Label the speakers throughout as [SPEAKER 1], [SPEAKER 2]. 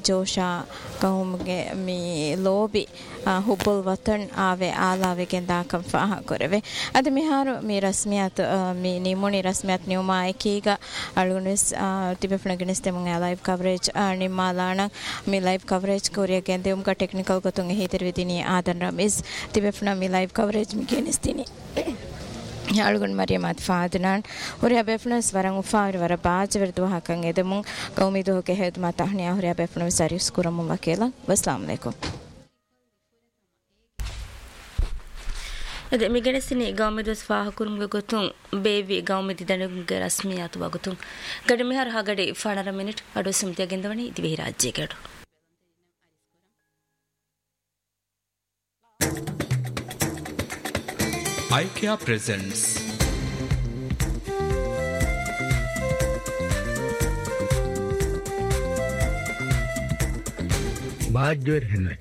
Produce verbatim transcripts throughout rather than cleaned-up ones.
[SPEAKER 1] ಜೋಶಾ ಕೌಮ್ಗೆ me ಲೋಬಿ ಹುಬ್ಬುಲ್ ವತನ್ ಆವೆ ಆಲಾವೆಗೆ ದಾಕಂ ಫಾಹ ಕೊರವೆ ಅದು ಮಿಹಾರು me ರಸ್ಮಿಯಾತ್ me ನಿಮುನಿ ರಸ್ಮಿಯಾತ್ ನ್ಯೂಮಾ ಏಕೀಗ ಅಳುಗುಣಿಸ್ ತಿಬೆಫ್ನಗಿನಿಸ್ತೆ ಮುಂಗ live coverage ನಿಮ್ಮಾಲಾಣ me live coverage ಕೊರಿಯಗೆ ದೇವುಮ್ಗ technical ಗೊತ್ತುಂಗೆ ಹೀತಿರ್ವಿದಿನಿ ಆದನ್ Ramees ತಿಬೆಫ್ನ me live coverage ಮಿ ಗೆನಿಸ್ತೀನಿ ಅಳುಗುಣ ಮರಿಯಮಾತ್ ಫಾದನಾನ್ ಹುರಿಯ ಬೆಫ್ನಸ್ ವರಂಗ್ ಉಫಾವಿರ ವರ ಬಾಜವರ ದುಹಾಕಂ ಎದಮುಂ ಕೌಮಿದುಹಕೆ ಹೇದ್ ಮಾತಾಹ್ನಿಯ ಹುರಿಯ ಬೆಫ್ನ ಸರಿಸ್ ಕುರಮು ವಕೇಲ ವಸ್ಸಲಾಮ್ ಅಲೈಕುಂ
[SPEAKER 2] ಅದೆ ಮಿಗೆನಸಿನಿ ಗೌಮಿದಸ್ ಫಾಹ ಕುರುಮ್ಗೆ ಗೊತ್ತುಂ ಬೇವಿ ಗೌಮಿದಿ ದಣಗುಂಗೆ ರಸ್ಮಿಯಾತು ವಗುತುಂ ಗಡಿ ಮಿಹರ್ ಹಗಡಿ ಫಾಣರ ಮಿನಿಟ್ ಅಡು ಸುಮ್ತಿಯ ಗೆಂದವನಿ ದಿವಿ ರಾಜ್ಯ ಗಡು
[SPEAKER 3] IKEA presents
[SPEAKER 4] Bajur Henry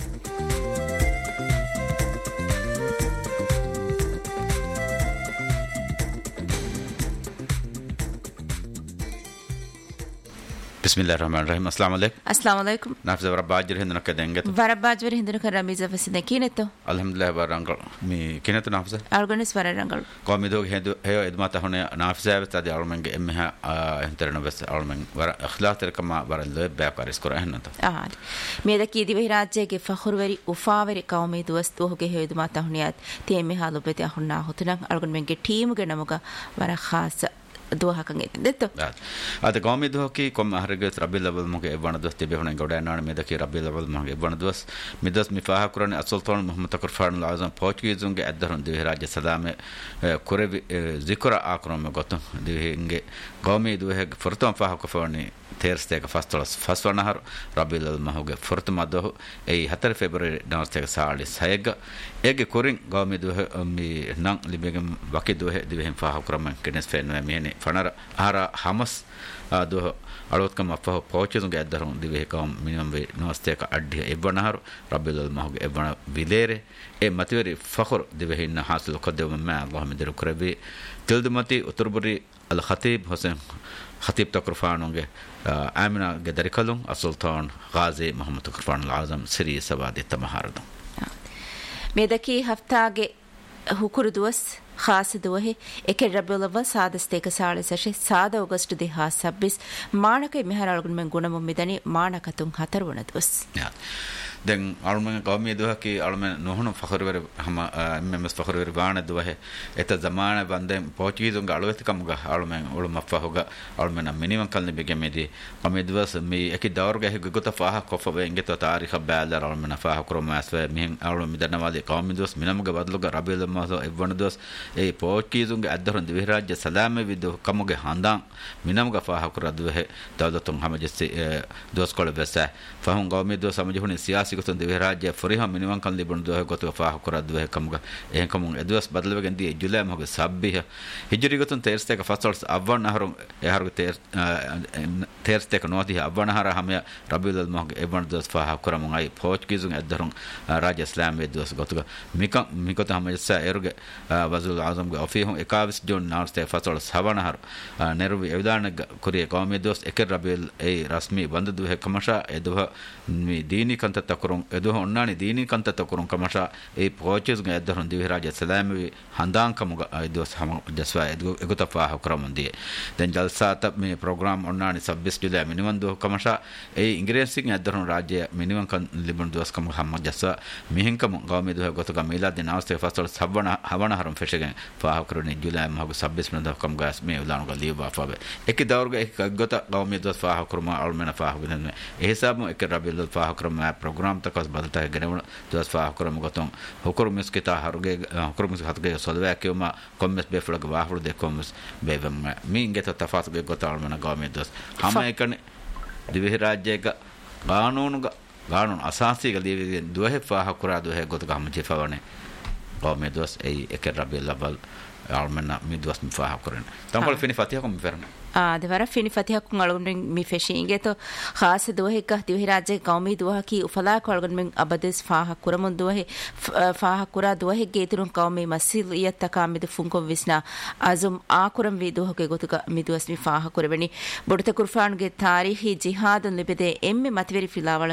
[SPEAKER 5] Bismillah ar-Rahman ar-Rahim. Assalamu alaikum.
[SPEAKER 2] Assalamu alaikum.
[SPEAKER 5] Nafza warabajir hindana kadenget.
[SPEAKER 2] Warabajir hindana karamiza fasina kineto.
[SPEAKER 5] Alhamdulillah warangal. Mi kineto nafza.
[SPEAKER 2] Algonis wararangal.
[SPEAKER 5] Qawmi dog hedo heyo idmata hone nafza vet adi almenge emha hinterna bas almeng war akhlaq terkama waral baak aris kora hennata.
[SPEAKER 2] Ah. Medaki divi rajyege fakhurwari ufawari qawmi dostu hoge heyo idmata honiyat teme halu bete honna hotunan algon menge team ge namuga wara khas දුවහකන් එතෙද්දෝ
[SPEAKER 5] අද ගෝමි දුවකි කොම් අහරගස් රබිල් label මොකේ වණ දොස් තිබේ හොන ගොඩ යනාන මෙදකි රබිල් label මොකේ වණ දොස් මිදස් මිෆාහ කුරානි අසල්තෝන් මුහම්මද් තකර් ෆාන් ලාසම් පෝර්චුගීසුන්ගේ අද්දරන් දිවේ රාජ්‍ය සදාමේ කුරේ zikra ආක්‍රම ගොතම් දිවෙන්ගේ ගෝමි දුවහක ෆර්තම් ෆාහ කෆෝනි තේර්ස්තේක ෆස්තලස් ෆස්වනහර රබිල් label මොකේ ෆර්තම දෝ ඒ හතර පෙබරරි දවස්තේක සාලි සයග ඒගේ කුරින් ගෝමි දුව මි නම් ලිබෙගම් වකි දුව දිවෙන් ෆාහ කුරම කෙනස් ෆෙන් මෙහෙනේ ಫನರ ಆರ ಹಮಸ್ ಅದು ಅಳವತ್ಕಮ ಅಫ ಪೌಚುಂಗೆ ಅದ್ದರು ದಿವೆ ಕಂ ಮಿನಿಮಮ್ ವೆ ನೋಸ್ತೇಕ ಅಡ್ಡಿ ಎಬ್ಬನಹರು ರಬ್ಬಿಲ್ ಮಹಗೆ ಎಬ್ಬನ ವಿಲೇರೆ ಎ ಮತಿವರಿ ಫಖರ್ ದಿವೆ ಹಿನ್ನ ಹಾಸಿಲ್ ಕದ್ದೆವ ಮಾ ಅಲ್ಲಾಹ್ ಮಿದರು ಕರಬಿ ತಿಲ್ದಮತಿ ಉತ್ತರಬರಿ ಅಲ್ ಖತೀಬ್ ಹುಸೇನ್ ಖತೀಬ್ ತಕ್ರಫಾನುಗೆ ಆಮಿನಾ ಗೆ ದರಿಕಲುಂ ಅಸುಲ್ತಾನ್ ಗಾಜಿ ಮೊಹಮ್ಮದ್ ತಕ್ರಫಾನ್ ಅಲ್ ಆಜಮ್ ಸಿರಿ ಸವಾದಿ ತಮಹಾರದು
[SPEAKER 2] ಮೇದಕಿ ಹಫ್ತಾಗೆ ಹುಕುರು ದುವಸ್ खास दुहे एके रब्बुल सादस्तेक साले सशे साद अगस्ट दिहा छब्बीस माणके मेहरालगुन में गुणम मिदनी माणकतुं हतरवण दुस
[SPEAKER 5] දැන් අල්මන් ගෞමිය දුවකි අල්මන් නොහන ෆඛරවර හම එම්එම්එස් ෆඛරවර බාන දුවහ එත ජමාන බන්දෙන් පෝචුගීසුන් ගලවෙතිකම් ග අල්මන් උළු මෆහුග අල්මන් මිනිමන් කල්න බෙගෙමෙදි කමෙ දුවස් මේ එකි දවර්ග හි ගොත ෆාහ කොෆව එංගෙත තාරිඛ බෑලර අල්මන් ෆාහ කරොමස් මෙහෙන් අල්මන් මිදනවාදී කෞමි දුවස් මිනමග බදලුග රබියල් මාසෝ එවන දුවස් ඒ පෝචුගීසුන්ගේ අද්දරන් දිවි රාජ්‍ය සලාම විදු කමුගේ හඳන් මිනමග ෆාහ කර දුවහ දවදතුන් හමජෙසි දුවස් කොළ බස ෆහුන් ගෞමි දුවස් සමජුහුනි සියාසි ගොතන් දෙවි රාජ්‍ය ෆරිහා මිනිවන් කන් ලිබුණු දුව ගොත ෆාහ කර දුව කමුග එහෙන් කමුන් එදවස් බදලවගෙන් දී ජුලೈ මොගේ සබ්බිහ හිජරි ගොතන් තේර්ස්තේක ෆස්ටල්ස් අවවන් නහරුන් එහරුගේ තේර් තේර්ස්තේක නොදී අවවන් නහර හැම රබියුල් මොගේ එවන දවස් ෆාහ කරමුන් අයි පෝර්චුගීසුන් අද්දරුන් රාජ්‍ය ඉස්ලාම් වේ දවස් ගොතක මික මිකත හැමස එරුගේ වසුල් ආසම්ගේ ඔෆිහුන් එකාවිස් ජොන් නාර්ස්තේ ෆස්ටල්ස් හවනහර නෙරුවි එවදාන කුරිය කෝමි දවස් එක රබියුල් ඒ රස්මි බඳ දුව කමෂා එදව මි දීනි කන්ත තකරුන් එදව ඔන්නානි දීනි කන්ත තකරුන් කමෂා ඒ පෝචුගීසුන් අද්දරුන් දිවි රාජ්‍ය ඉස්ලාම් වේ හඳාන් කමුග දවස් හැම ජස්වා එගොත ෆාහ කරමුන් දී දැන් ජල්සාත මේ ප්‍රෝග්‍රෑම් ඔන්නානි छब्बीस ජුලೈ මිනිවන් දුව කමෂා ඒ ඉංග්‍රීසියෙන් අද්දරුන් රාජ්‍ය මිනිවන් කන් ලිබුණු දවස් කම හැම ජස්වා මිහින් කම ගාමි දුව ගොතක මිලාද නාස්තේ ෆස්ටල් සබ්වන හවන හරම් ෆෙෂගෙන් ෆාහ කරන්නේ ජුලೈ මහග छब्बीस මන දව කම ගාස් මේ උදානුක ලියවා ෆාබේ එක දවර්ග එක ගොත ගාමි දුව ෆාහ කරම අල්මන ෆාහ වෙනන්නේ ඒ හිසාබ එක රබියුල් ෆාහ කරම ප්‍රෝග්‍රෑම් තකස් බදත ගෙනවන දවස් ෆාහ කරම ගොතන් හොකර මිස්කිත හරුගේ හොකර මිස් හත්ගේ සොදවා කියම කොම්මස් බෙෆලක වාහරු දෙ කොම්මස් බෙවම් මින්ගෙත තෆාත් ගේ ගොත අල්මන ගාමි දුව හැම එකනේ දිවි රාජ්‍යයක ගානෝනුග ගානෝන අසාසික ලියවි දුවහෙ ෆාහ කරා දුවහෙ ගොත ගම ජෙෆවනේ ගාමි දුවස් ඒ එක රබියුල් ලබල් අල්මන මි දුවස් මි ෆාහ කරන තමපල ෆිනි ෆතිහ කොම් ෆෙරන
[SPEAKER 2] आ देवरा फिनी फतिहा कुंग अलगुन मी फेशिंगे तो खास दोहे का दिवहि राज्य कौमी दुहा की उफला कोलगुन में अबदिस फाह कुरमुन दोहे फाह कुरा दोहे गेतुन कौमी मसिलियत तकामिद फुंको विस्ना आजुम आकुरम वी दोह के गोतुका मिदुस मी फाह कुरबनी बुडत कुरफान गे तारीखी जिहाद लिबदे एम्मे मतवेरी फिलावल